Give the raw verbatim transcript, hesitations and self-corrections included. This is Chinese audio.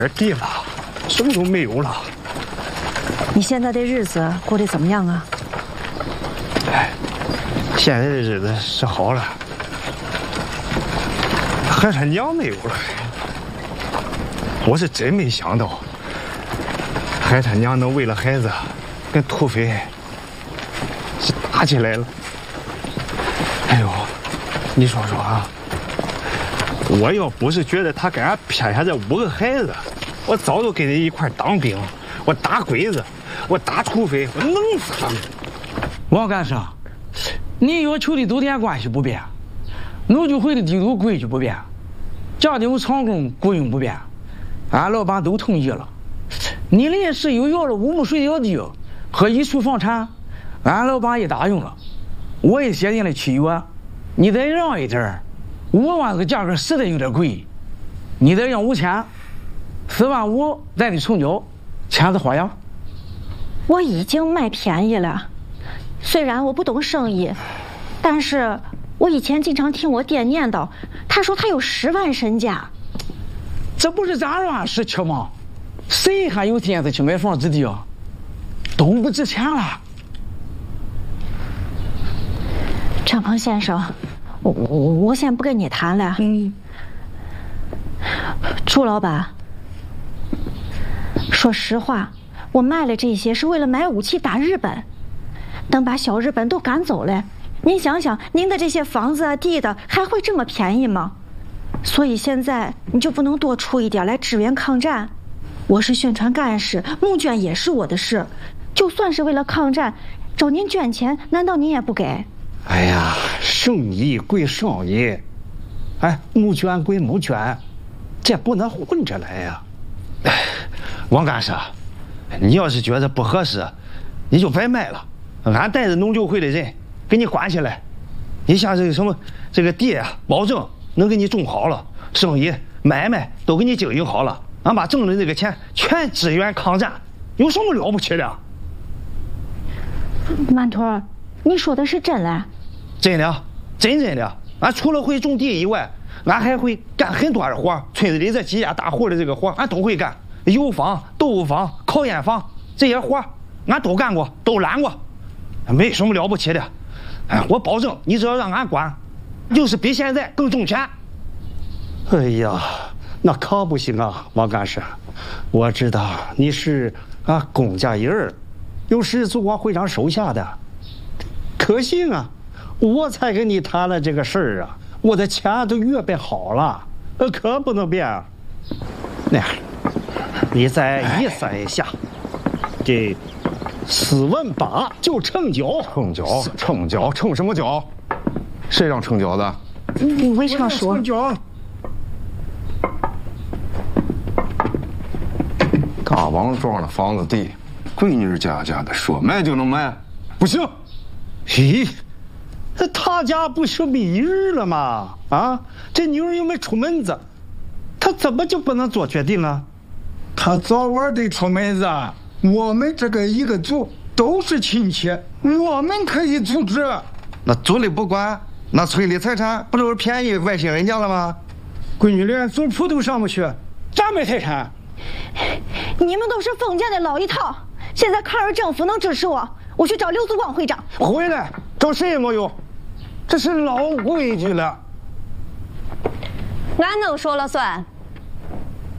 地了，什么都没有了。 你现在的日子过得怎么样啊？ 哎，现在的日子是好了，可他娘没有了。我是真没想到，海他娘能为了孩子跟土匪是打起来了。哎呦，你说说啊，我要不是觉得他给俺撇下这五个孩子，我早就跟他一块当兵，我打鬼子，我打土匪，我弄死他们。 王干事，你要求的都点关系不变，农居会的地图规矩不变，家丁长工雇佣不变，俺老板都同意了。你临时又要了五亩水稻地和一处房产，俺老板也答应了，我也写进了契约，你得让一点儿。五万个价格实在有点贵，你得让五千，四万五咱得成交，签字花样。 我已经卖便宜了，虽然我不懂生意，但是我以前经常听我爹念叨，他说他有十万身家。 这不是咱乱十七吗？谁还有钱子去买房子地啊？都不值钱了。 张鹏先生，我我我先不跟你谈了。嗯。朱老板，说实话，我卖了这些是为了买武器打日本。等把小日本都赶走了，您想想，您的这些房子啊、地的还会这么便宜吗？所以现在你就不能多出一点来支援抗战？我是宣传干事，募捐也是我的事。就算是为了抗战，找您捐钱，难道您也不给？ 哎呀，生意归生意，哎，募捐归募捐，这不能混着来呀。 王干事，你要是觉得不合适，你就别卖了，俺带着农救会的人给你管起来。你像这个什么这个地啊，保证能给你种好了，生意买卖都给你经营好了，俺把挣的这个钱全支援抗战，有什么了不起的？ 曼托，你说的是真的？ 真的，真真的。俺除了会种地以外，俺还会干很多的活。村子里这几家大户的这个活，俺都会干。油坊、豆腐坊、烤烟坊这些活，俺都干过，都揽过，没什么了不起的。哎，我保证，你只要让俺管，就是比现在更挣钱。 哎呀，那可不行啊，王干事，我知道你是啊公家人儿，又是组管会长手下的，可惜啊，我才跟你谈了这个事儿啊，我的钱都预备好了，可不能变。那样，你再一算一下，这四万八就成交。 成交，成交，成什么交？谁让成交的？ 你为啥说？ 成交。 大王庄的房子地，闺女家家的，说卖就能卖，不行。 咦，他家不是密日了吗？啊，这女儿又没出门子，他怎么就不能做决定啊？ 他早晚得出门子。我们这个一个族都是亲戚，我们可以组织。 那族里不管，那村里财产不都是便宜外星人家了吗？ 闺女连族谱都上不去，咋没财产？ 你们都是封建的老一套，现在抗日政府能支持我，我去找刘祖光会长。 回来找谁也没用，这是老规矩了。 俺能说了算。